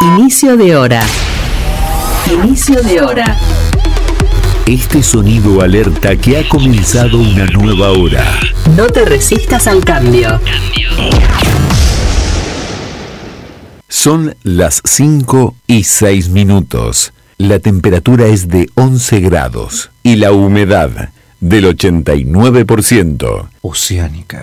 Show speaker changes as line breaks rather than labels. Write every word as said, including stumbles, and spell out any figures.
Inicio de hora. Inicio de hora.
Este sonido alerta que ha comenzado una nueva hora.
No te resistas al cambio.
Son las cinco y seis minutos. La temperatura es de once grados y la humedad del ochenta y nueve por ciento.
Oceánica.